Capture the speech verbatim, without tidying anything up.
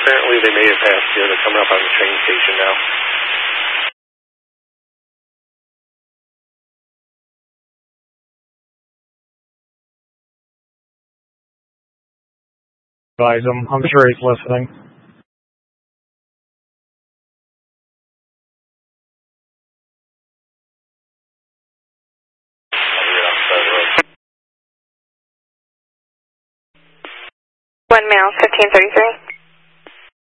Apparently they may have passed you. They're coming up on the train station now. Advise him. I'm sure he's listening. One mile, fifteen thirty-three.